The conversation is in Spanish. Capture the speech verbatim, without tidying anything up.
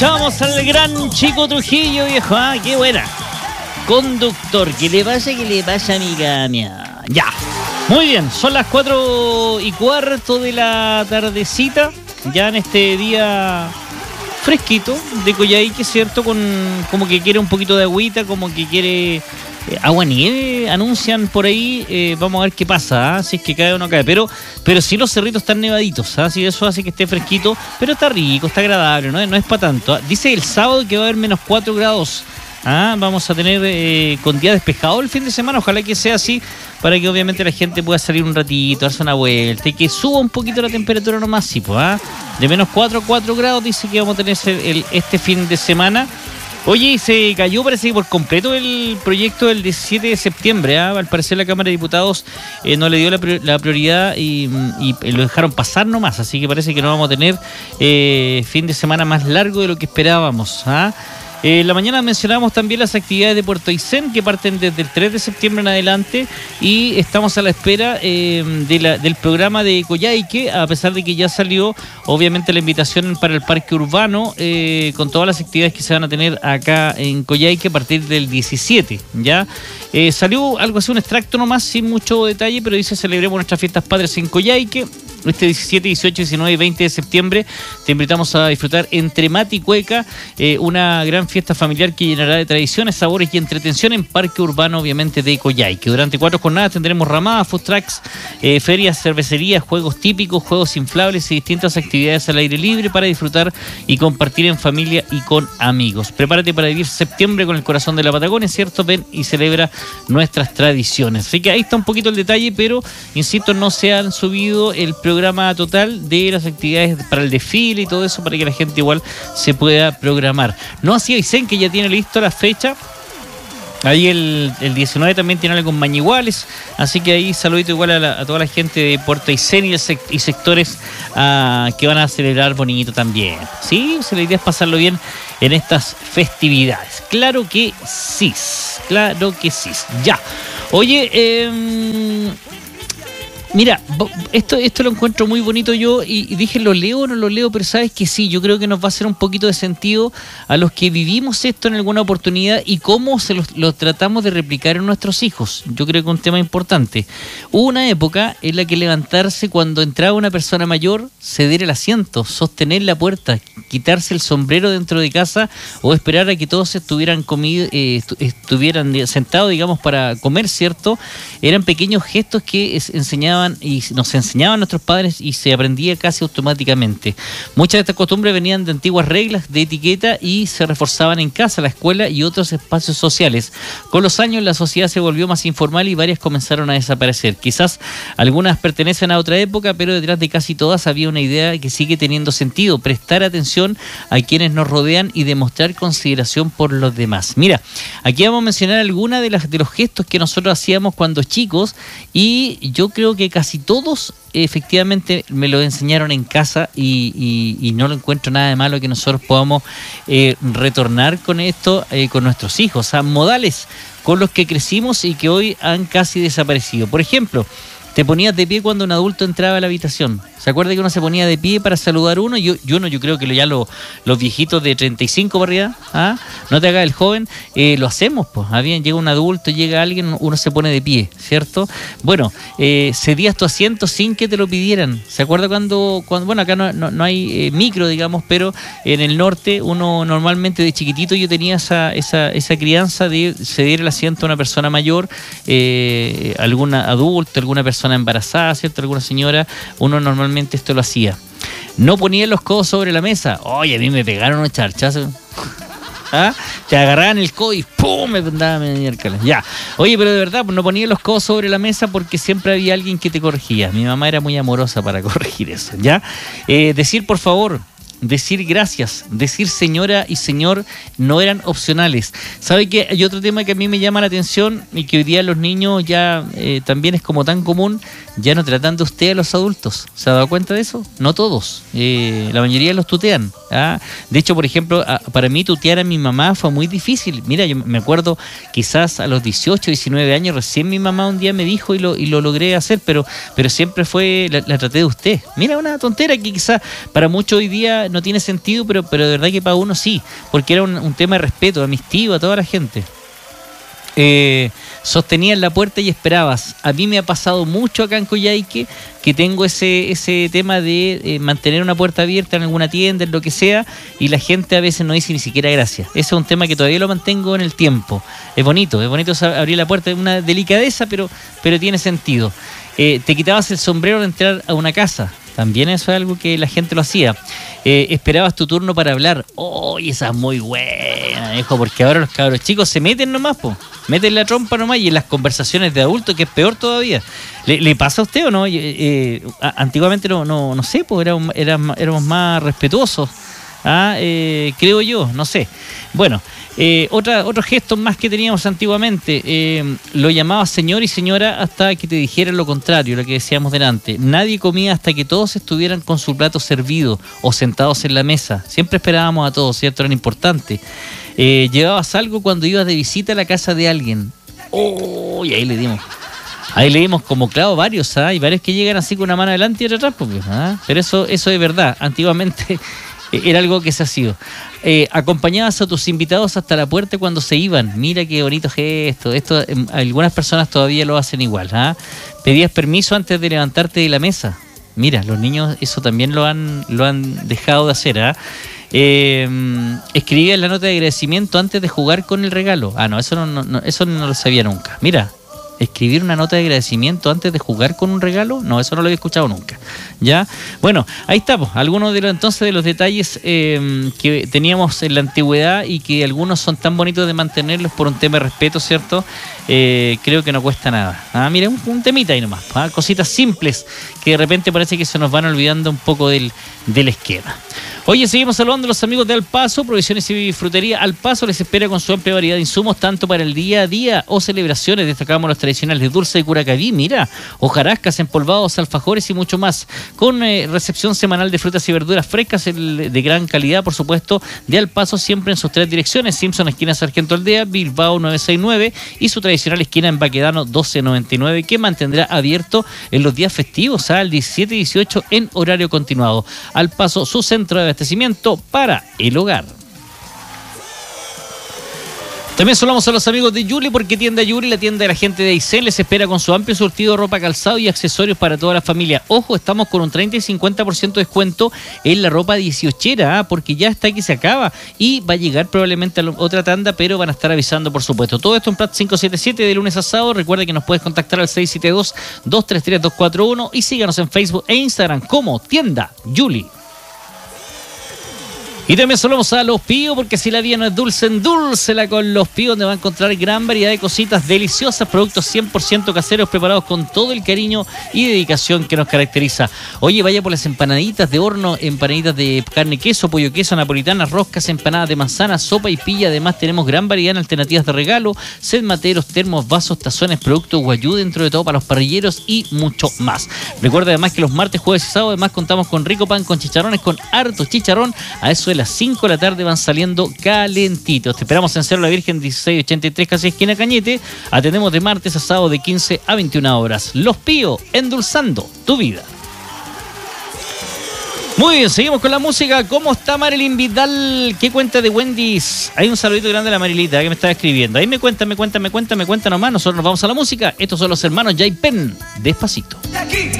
escuchábamos al gran Chico Trujillo, viejo. Ah, qué buena. Conductor, ¿qué le pasa? ¿Qué le pasa, amiga mía? Ya. Muy bien, son las cuatro y cuarto de la tardecita. Ya en este día fresquito de Coyhaique, ¿cierto? Con como que quiere un poquito de agüita, como que quiere eh, agua nieve, anuncian por ahí. Eh, vamos a ver qué pasa, ¿eh? Si es que cae o no cae. Pero, pero sí los cerritos están nevaditos, ¿eh? Así eso hace que esté fresquito, pero está rico, está agradable, ¿no? No es para tanto, ¿eh? Dice el sábado que va a haber menos cuatro grados. Ah, vamos a tener eh, con día despejado el fin de semana, ojalá que sea así, para que obviamente la gente pueda salir un ratito, darse una vuelta y que suba un poquito la temperatura nomás, sí, pues, ¿ah? De menos cuatro a cuatro grados dice que vamos a tener el, el, este fin de semana. Oye, se cayó, parece que por completo el proyecto del diecisiete de septiembre, ¿ah? Al parecer la Cámara de Diputados eh, no le dio la, la prioridad y, y, y lo dejaron pasar nomás, así que parece que no vamos a tener eh, fin de semana más largo de lo que esperábamos, ¿ah? Eh, la mañana mencionamos también las actividades de Puerto Aysén que parten desde el tres de septiembre en adelante y estamos a la espera eh, de la, del programa de Coyhaique, a pesar de que ya salió obviamente la invitación para el parque urbano eh, con todas las actividades que se van a tener acá en Coyhaique a partir del diecisiete, ¿ya? Eh, salió algo así, un extracto nomás, sin mucho detalle, pero dice: celebremos nuestras fiestas patrias en Coyhaique. Este diecisiete, dieciocho, diecinueve y veinte de septiembre te invitamos a disfrutar entre mate y cueca, eh, una gran fiesta familiar que llenará de tradiciones, sabores y entretención en Parque Urbano, obviamente, de Coyhaique. Durante cuatro jornadas tendremos ramadas, food trucks, eh, ferias, cervecerías, juegos típicos, juegos inflables y distintas actividades al aire libre para disfrutar y compartir en familia y con amigos. Prepárate para vivir septiembre con el corazón de la Patagonia, ¿cierto? Ven y celebra nuestras tradiciones. Así que ahí está un poquito el detalle, pero, insisto, no se han subido el programa total de las actividades para el desfile y todo eso para que la gente igual se pueda programar. No así Aysén, que ya tiene listo la fecha. Ahí el, el diecinueve también tiene algo con Mañiguales, así que ahí saludito igual a, la, a toda la gente de Puerto Aysén y, sec, y sectores uh, que van a celebrar bonito también. Sí, se la idea es pasarlo bien en estas festividades. Claro que sí, claro que sí. Ya. Oye, eh... mira, esto, esto lo encuentro muy bonito yo y, y dije, ¿lo leo o no lo leo? Pero sabes que sí, yo creo que nos va a hacer un poquito de sentido a los que vivimos esto en alguna oportunidad y cómo se lo, lo tratamos de replicar en nuestros hijos. Yo creo que es un tema importante. Hubo una época en la que levantarse cuando entraba una persona mayor, ceder el asiento, sostener la puerta, quitarse el sombrero dentro de casa o esperar a que todos estuvieran comido, eh, estuvieran sentados, digamos, para comer, ¿cierto? Eran pequeños gestos que es, enseñaban y nos enseñaban nuestros padres y se aprendía casi automáticamente. Muchas de estas costumbres venían de antiguas reglas de etiqueta y se reforzaban en casa, la escuela y otros espacios sociales. Con los años la sociedad se volvió más informal y varias comenzaron a desaparecer. Quizás algunas pertenecen a otra época, pero detrás de casi todas había una idea que sigue teniendo sentido: prestar atención a quienes nos rodean y demostrar consideración por los demás. Mira, aquí vamos a mencionar algunas de las de los gestos que nosotros hacíamos cuando chicos y yo creo que casi todos efectivamente me lo enseñaron en casa y, y, y no lo encuentro nada de malo que nosotros podamos eh, retornar con esto eh, con nuestros hijos, o sea, modales con los que crecimos y que hoy han casi desaparecido. Por ejemplo, te ponías de pie cuando un adulto entraba a la habitación. ¿Se acuerda que uno se ponía de pie para saludar a uno? Yo, yo no, yo creo que lo, ya lo, los viejitos de treinta y cinco para arriba, ¿ah? No te hagas el joven, eh, lo hacemos, pues. ¿Ah? Bien, llega un adulto, llega alguien, uno se pone de pie, ¿cierto? Bueno, eh, cedías tu asiento sin que te lo pidieran. ¿Se acuerda cuando, cuando bueno, acá no, no, no hay eh, micro, digamos, pero en el norte uno normalmente de chiquitito yo tenía esa, esa, esa crianza de ceder el asiento a una persona mayor, eh, alguna adulto, alguna persona embarazada, ¿cierto? Alguna señora, uno normalmente esto lo hacía. No ponía los codos sobre la mesa. Oye, a mí me pegaron unos charchazos. ¿Ah? Te agarraban el codo y ¡pum! Me mandaban miércoles. Ya. Oye, pero de verdad, pues no ponía los codos sobre la mesa porque siempre había alguien que te corregía. Mi mamá era muy amorosa para corregir eso, ¿ya? Eh, decir por favor, decir gracias, decir señora y señor no eran opcionales. ¿Sabe qué? Hay otro tema que a mí me llama la atención y que hoy día los niños ya eh, también es como tan común, ya no tratan de usted a los adultos. ¿Se ha dado cuenta de eso? No todos. Eh, la mayoría los tutean. ¿ah? De hecho, por ejemplo, a, para mí tutear a mi mamá fue muy difícil. Mira, yo me acuerdo quizás a los dieciocho, diecinueve años, recién mi mamá un día me dijo y lo, y lo logré hacer, pero, pero siempre fue, la, la traté de usted. Mira, una tontera que quizás para muchos hoy día no tiene sentido, pero, pero de verdad que para uno sí, porque era un, un tema de respeto, a mis tíos, a toda la gente. Eh, sostenías la puerta y esperabas. A mí me ha pasado mucho acá en Coyhaique que tengo ese ese tema de eh, mantener una puerta abierta en alguna tienda, en lo que sea, y la gente a veces no dice ni siquiera gracias. Ese es un tema que todavía lo mantengo en el tiempo. Es bonito, es bonito abrir la puerta, es una delicadeza, pero, pero tiene sentido. Eh, te quitabas el sombrero al entrar a una casa. También eso es algo que la gente lo hacía. Eh, esperabas tu turno para hablar. ¡Oh, esa es muy buena, hijo! Porque ahora los cabros chicos se meten nomás, po. Meten la trompa nomás, y en las conversaciones de adultos, que es peor todavía. ¿Le, le pasa a usted o no? Eh, eh, antiguamente no, no, no sé, pues éramos, éramos, éramos más respetuosos. Ah, eh, creo yo, no sé. Bueno, eh, otra, otros gestos más que teníamos antiguamente, eh, lo llamabas señor y señora hasta que te dijeran lo contrario, lo que decíamos delante. Nadie comía hasta que todos estuvieran con su plato servido o sentados en la mesa. Siempre esperábamos a todos, ¿cierto? Era importante. Eh, llevabas algo cuando ibas de visita a la casa de alguien. Oh, y ahí le dimos. Ahí le dimos como clavo varios, ¿ah? Hay varios que llegan así con una mano adelante y otra atrás, porque, ¿ah? Pero eso, eso es verdad. Antiguamente era algo que se hacía. Eh, acompañabas a tus invitados hasta la puerta cuando se iban. Mira qué bonito gesto. Esto, eh, algunas personas todavía lo hacen igual. ¿Ah? Pedías permiso antes de levantarte de la mesa. Mira, los niños eso también lo han, lo han dejado de hacer. ¿Ah? Eh, escribías la nota de agradecimiento antes de jugar con el regalo. Ah, no, eso no, no, no, eso no lo sabía nunca. Mira. Escribir una nota de agradecimiento antes de jugar con un regalo, no, eso no lo había escuchado nunca. Ya, bueno, ahí estamos, algunos de los entonces de los detalles eh, que teníamos en la antigüedad y que algunos son tan bonitos de mantenerlos por un tema de respeto, ¿cierto? Eh, creo que no cuesta nada. Ah, mira, un, un temita ahí nomás, ¿ah? Cositas simples que de repente parece que se nos van olvidando un poco del, del esquema. Oye, seguimos saludando a los amigos de Al Paso, Provisiones y Frutería Al Paso les espera con su amplia variedad de insumos, tanto para el día a día o celebraciones. Destacamos los tradicionales dulces de Curacaví, mira, hojarascas, empolvados, alfajores y mucho más, con eh, recepción semanal de frutas y verduras frescas el, de gran calidad, por supuesto, de Al Paso, siempre en sus tres direcciones: Simpson, esquina Sargento Aldea, Bilbao novecientos sesenta y nueve, y su tradicional esquina en Baquedano doce noventa y nueve, que mantendrá abierto en los días festivos, al diecisiete y dieciocho en horario continuado. Al Paso, su centro de abastecimiento para el hogar. También saludamos a los amigos de Yuli, porque tienda Yuli, la tienda de la gente de Aysén, les espera con su amplio surtido de ropa, calzado y accesorios para toda la familia. Ojo, estamos con un treinta y cincuenta por ciento de descuento en la ropa dieciochera, ¿eh? Porque ya está aquí, se acaba, y va a llegar probablemente a otra tanda, pero van a estar avisando, por supuesto. Todo esto en Prat quinientos setenta y siete de lunes a sábado. Recuerda que nos puedes contactar al seis siete dos, dos tres tres, dos cuatro uno y síganos en Facebook e Instagram como Tienda Yuli. Y también saludamos a Los Píos, porque si la vida no es dulce, endúlcela con Los Píos, donde va a encontrar gran variedad de cositas deliciosas, productos cien por ciento caseros, preparados con todo el cariño y dedicación que nos caracteriza. Oye, vaya por las empanaditas de horno, empanaditas de carne, queso, pollo, queso, napolitanas, roscas, empanadas de manzana, sopa y pilla. Además tenemos gran variedad en alternativas de regalo, set materos, termos, vasos, tazones, productos guayú, dentro de todo para los parrilleros y mucho más. Recuerda además que los martes, jueves y sábados además contamos con rico pan con chicharrones, con harto chicharrón. A eso de las cinco de la tarde van saliendo calentitos. Te esperamos en Cerro La Virgen dieciséis ochenta y tres, casi esquina Cañete. Atendemos de martes a sábado de quince a veintiuna horas. Los Píos, endulzando tu vida. Muy bien, seguimos con la música. ¿Cómo está Marilyn Vidal? ¿Qué cuenta de Wendy's? Hay un saludito grande a la Marilita que me está escribiendo. Ahí me cuenta, me cuenta, me cuenta, me cuenta nomás. Nosotros nos vamos a la música. Estos son los hermanos Jai Pen. Despacito. De aquí.